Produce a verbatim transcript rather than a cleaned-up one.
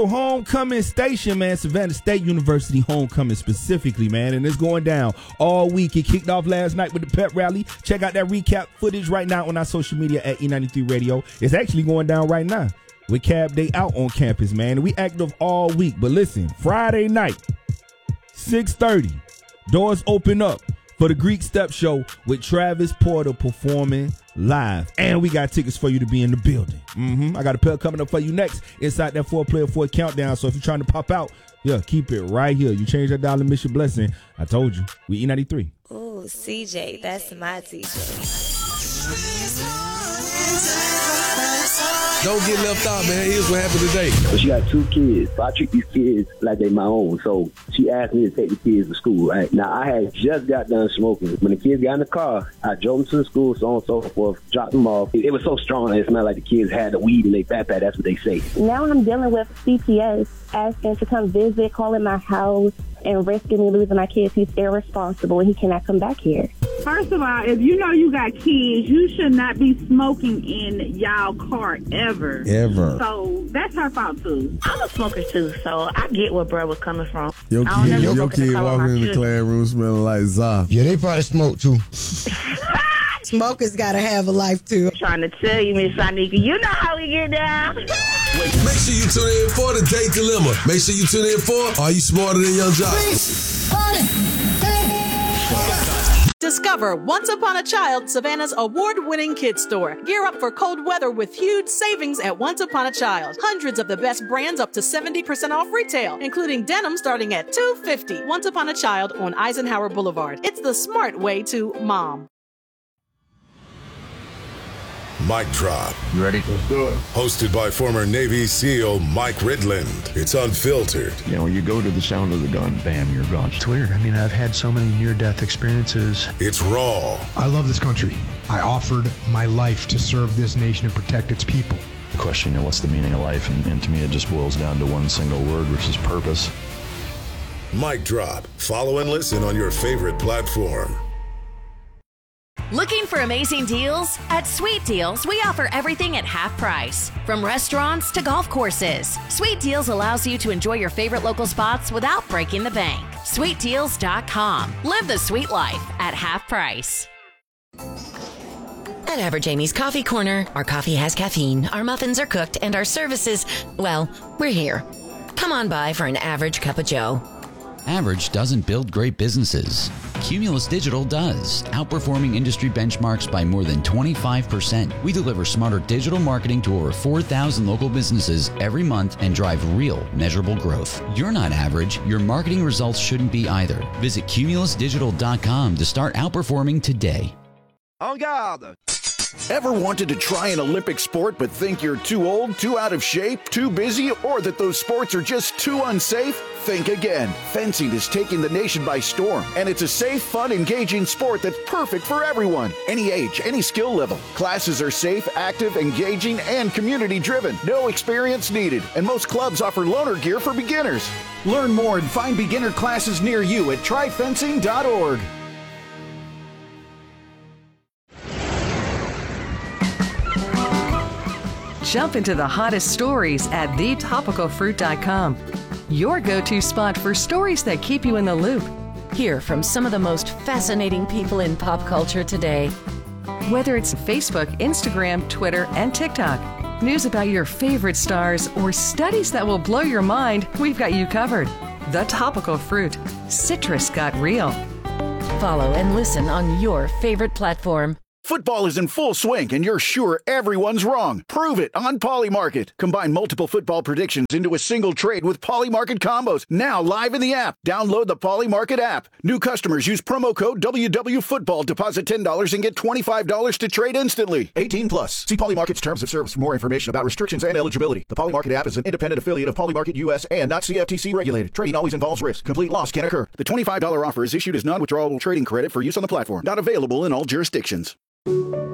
Homecoming station, man. Savannah State University homecoming specifically, man. And it's going down all week. It kicked off last night with the pep rally. Check out that recap footage right now on our social media at E ninety-three Radio. It's actually going down right now with Cab Day out on campus, man. And we active all week. But listen, Friday night, six thirty, doors open up for the Greek Step Show with Travis Porter performing live. And we got tickets for you to be in the building. Mm-hmm. I got a pair coming up for you next inside that four-player four countdown. So if you're trying to pop out, yeah, keep it right here. You change that dial and miss your blessing. I told you. We E ninety-three. Ooh, C J, that's my teacher. Don't get left out, man. Here's what happened today. So she got two kids. So I treat these kids like they my own. So she asked me to take the kids to school. Right? Now, I had just got done smoking. When the kids got in the car, I drove them to the school, so on and so forth, dropped them off. It, it was so strong, it smelled like the kids had the weed in their backpack. That's what they say. Now I'm dealing with C P S, asking to come visit, calling my house, and risking me losing my kids. He's irresponsible, and he cannot come back here. First of all, if you know you got kids, you should not be smoking in y'all car ever. Ever. So that's her fault, too. I'm a smoker, too, so I get where bro was coming from. Your I don't kid, never your smoke in the kid car with walking my in the children. classroom smelling like Zah. Yeah, they probably smoke too. Smokers gotta have a life too. I'm trying to tell you, Miss Sanika, you know how we get down. Make sure you tune in for the Date Dilemma. Make sure you tune in for Are You Smarter Than Young Jock? Discover Once Upon a Child, Savannah's award-winning kids store. Gear up for cold weather with huge savings at Once Upon a Child. Hundreds of the best brands up to seventy percent off retail, including denim starting at two hundred fifty dollars. Once Upon a Child on Eisenhower Boulevard. It's the smart way to mom. Mic Drop. You ready? Let's do it. Hosted by former Navy SEAL Mike Ridland. It's unfiltered. You know, when you go to the sound of the gun, bam, you're gone. It's weird. I mean, I've had so many near-death experiences. It's raw. I love this country. I offered my life to serve this nation and protect its people. The question, you know, what's the meaning of life? And, and to me, it just boils down to one single word, which is purpose. Mic Drop. Follow and listen on your favorite platform. Looking for amazing deals? At Sweet Deals, we offer everything at half price. From restaurants to golf courses, Sweet Deals allows you to enjoy your favorite local spots without breaking the bank. sweet deals dot com. Live the sweet life at half price. At Average Amy's Coffee Corner, our coffee has caffeine, our muffins are cooked, and our services, well, we're here. Come on by for an average cup of joe. Average doesn't build great businesses. Cumulus Digital does, outperforming industry benchmarks by more than twenty-five percent. We deliver smarter digital marketing to over four thousand local businesses every month and drive real, measurable growth. You're not average. Your marketing results shouldn't be either. Visit cumulus digital dot com to start outperforming today. En garde! Ever wanted to try an Olympic sport but think you're too old, too out of shape, too busy, or that those sports are just too unsafe? Think again. Fencing is taking the nation by storm, and it's a safe, fun, engaging sport that's perfect for everyone. Any age, any skill level. Classes are safe, active, engaging, and community-driven. No experience needed, and most clubs offer loaner gear for beginners. Learn more and find beginner classes near you at try fencing dot org. Jump into the hottest stories at the topical fruit dot com. Your go-to spot for stories that keep you in the loop. Hear from some of the most fascinating people in pop culture today. Whether it's Facebook, Instagram, Twitter, and TikTok, news about your favorite stars, or studies that will blow your mind, we've got you covered. The Topical Fruit. Citrus got real. Follow and listen on your favorite platform. Football is in full swing, and you're sure everyone's wrong. Prove it on Polymarket. Combine multiple football predictions into a single trade with Polymarket combos. Now live in the app. Download the Polymarket app. New customers use promo code W W Football. Deposit ten dollars and get twenty-five dollars to trade instantly. eighteen plus. See Polymarket's terms of service for more information about restrictions and eligibility. The Polymarket app is an independent affiliate of Polymarket U S and not C F T C regulated. Trading always involves risk. Complete loss can occur. The twenty-five dollars offer is issued as non-withdrawable trading credit for use on the platform. Not available in all jurisdictions.